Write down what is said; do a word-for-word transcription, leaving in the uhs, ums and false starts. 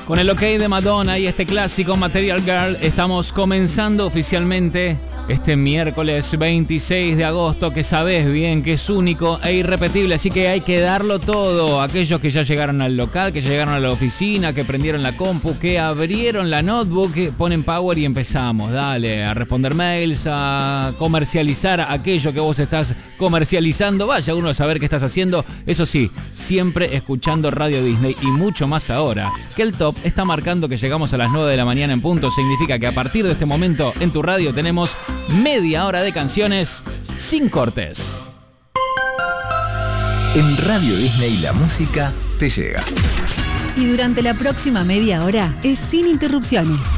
Con el OK de Madonna y este clásico Material Girl estamos comenzando oficialmente este miércoles veintiséis de agosto, que sabés bien que es único e irrepetible, así que hay que darlo todo. Aquellos que ya llegaron al local, que ya llegaron a la oficina, que prendieron la compu, que abrieron la notebook, que ponen power y empezamos. Dale, a responder mails, a comercializar aquello que vos estás comercializando. Vaya uno a saber qué estás haciendo. Eso sí, siempre escuchando Radio Disney y mucho más ahora, que el top está marcando que llegamos a las nueve de la mañana en punto. Significa que a partir de este momento en tu radio tenemos media hora de canciones sin cortes. En Radio Disney la música te llega. Y durante la próxima media hora es sin interrupciones.